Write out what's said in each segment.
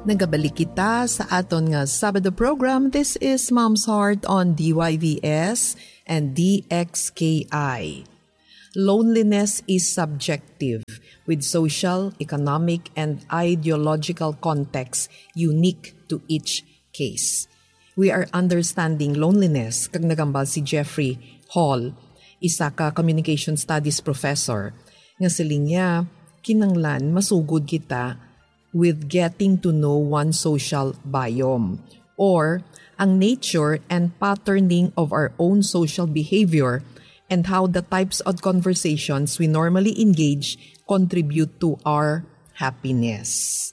Nagabalik kita sa aton nga Sabado program. This is Mom's Heart on DYVS and DXKI. Loneliness is subjective with social, economic, and ideological context unique to each case. We are understanding loneliness kag nagambal si Jeffrey Hall, isa ka communication studies professor. Nga siling niya, kinanglan masugod kita with getting to know one's social biome or ang nature and patterning of our own social behavior and how the types of conversations we normally engage contribute to our happiness.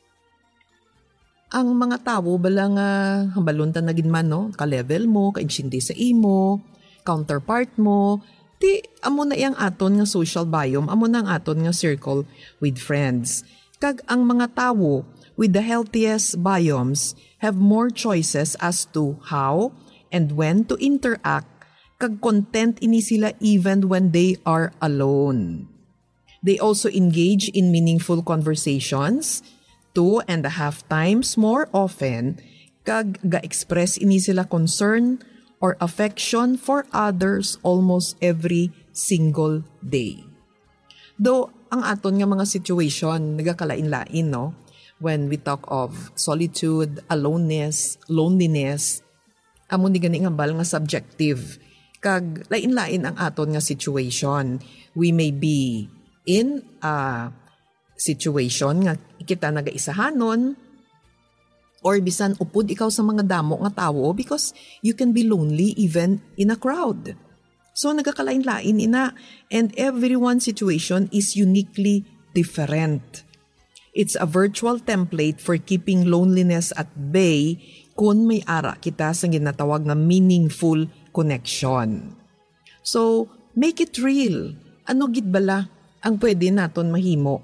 Ang mga tao bala nga hambaluntan na gid man no, ka-level mo, ka-insindi sa imo, counterpart mo, ti amo na iyang aton nga social biome, amo na ang aton nga circle with friends. Kag ang mga tao with the healthiest biomes have more choices as to how and when to interact, kag content ini sila even when they are alone. They also engage in meaningful conversations 2.5 times more often, kag ga-express ini sila concern or affection for others almost every single day. Though ang aton nga mga situation nagakalain-lain no, when we talk of solitude, aloneness, loneliness, amo ni gani nga bal nga subjective. Kag lain-lain ang aton nga situation. We may be in a situation nga kita nagaisahanon or bisan upod ikaw sa mga damo nga tawo because you can be lonely even in a crowd. So nagakalain-lain ina and everyone's situation is uniquely different. It's a virtual template for keeping loneliness at bay kung may ara kita sa ginatawag na meaningful connection. So make it real. Ano gid bala ang pwede naton mahimo?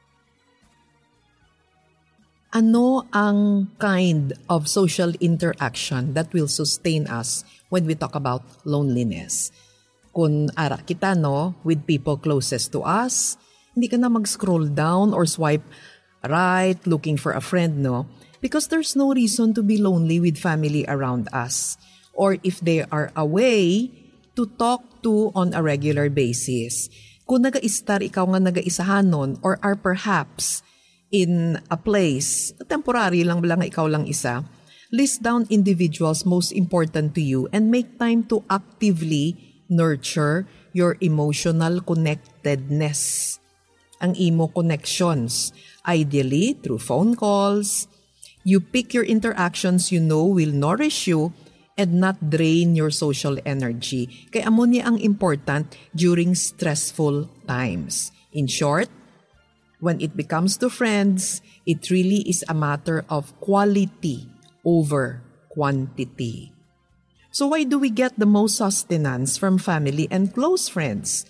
Ano ang kind of social interaction that will sustain us when we talk about loneliness? Kung ara kita no, with people closest to us, hindi ka na mag-scroll down or swipe right looking for a friend no, because there's no reason to be lonely with family around us or if they are away to talk to on a regular basis. Kung naga-star ikaw nga naga-isahanon or are perhaps in a place, temporary lang bala nga ikaw lang isa, list down individuals most important to you and make time to actively nurture your emotional connectedness. Ang imo connections, ideally through phone calls. You pick your interactions you know will nourish you and not drain your social energy. Kaya amo ni ang important during stressful times. In short, when it becomes to friends, it really is a matter of quality over quantity. So why do we get the most sustenance from family and close friends?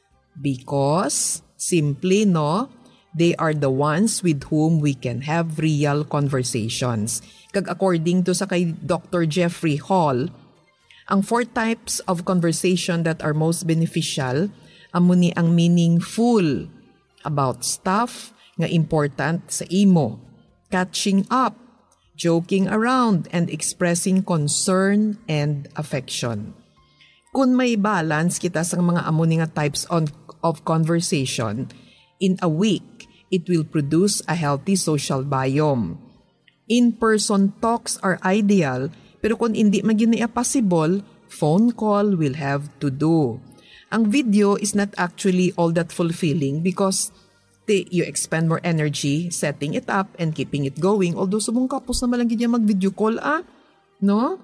Because, simply no, they are the ones with whom we can have real conversations. Kag according to sa kay Dr. Jeffrey Hall, ang 4 types of conversation that are most beneficial, amo ni ang meaningful about stuff nga important sa imo, catching up, joking around, and expressing concern and affection. Kung may balance kita sa mga among nga types of conversation, in a week, it will produce a healthy social biome. In-person talks are ideal, pero kung hindi maging possible, phone call will have to do. Ang video is not actually all that fulfilling because you expend more energy setting it up and keeping it going. Although subong kapos na malanggi niya mag-video call, no?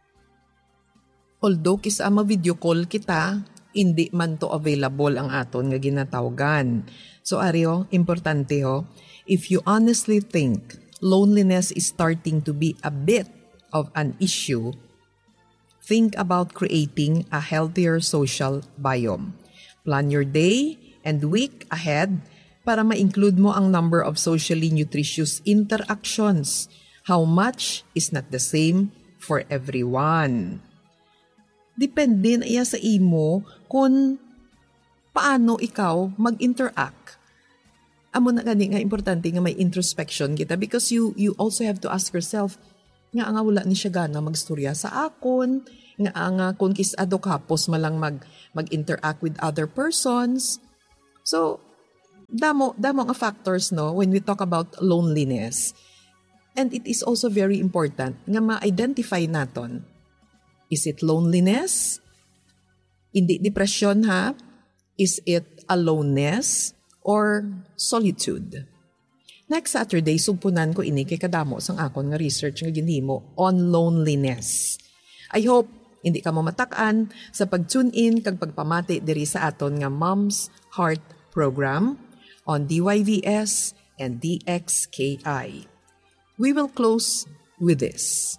Although kisa ma-video call kita, hindi man to available ang aton nga ginatawagan. So Ario, importante if you honestly think loneliness is starting to be a bit of an issue, think about creating a healthier social biome. Plan your day and week ahead para ma-include mo ang number of socially nutritious interactions. How much is not the same for everyone. Depende na iya sa imo kung paano ikaw mag-interact. amo na gani nga importante nga may introspection kita because you also have to ask yourself, nga wala ni siya gana magstorya sa akon, nga kung kisado kapos malang mag-interact with other persons. So, damo nga factors no when we talk about loneliness. And it is also very important nga ma-identify naton. Is it loneliness? Hindi depression ha? Is it aloneness or solitude? Next Saturday, sugpunan ko ini kay kadamo sang akon nga research nga ginhimo on loneliness. I hope hindi ka mamatakan sa pag-tune in kag pagpamati diri sa aton nga Mom's Heart program on DYVS and DXKI. We will close with this.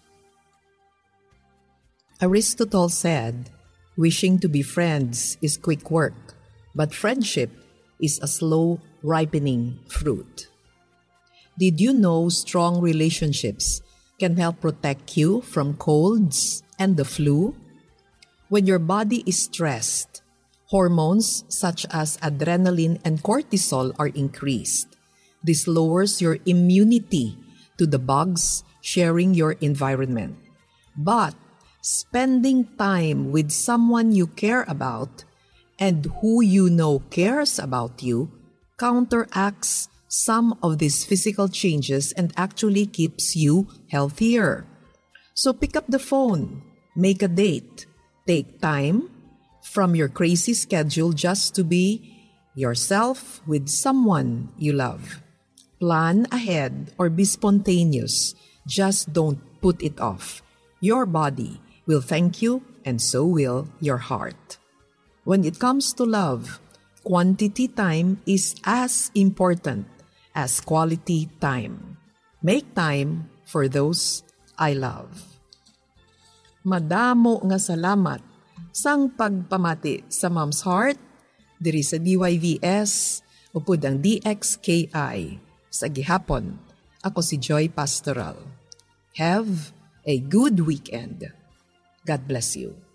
Aristotle said, "Wishing to be friends is quick work, but friendship is a slow ripening fruit." Did you know strong relationships can help protect you from colds and the flu? When your body is stressed, hormones such as adrenaline and cortisol are increased. This lowers your immunity to the bugs sharing your environment. But spending time with someone you care about and who you know cares about you counteracts some of these physical changes and actually keeps you healthier. So pick up the phone, make a date, take time from your crazy schedule just to be yourself with someone you love. Plan ahead or be spontaneous. Just don't put it off. Your body will thank you and so will your heart. When it comes to love, quantity time is as important as quality time. Make time for those I love. Madamo nga salamat sang pagpamati sa Mom's Heart diri sa DYVS upod ang DXKI sa gihapon. Ako si Joy Pastoral. Have a good weekend. God bless you.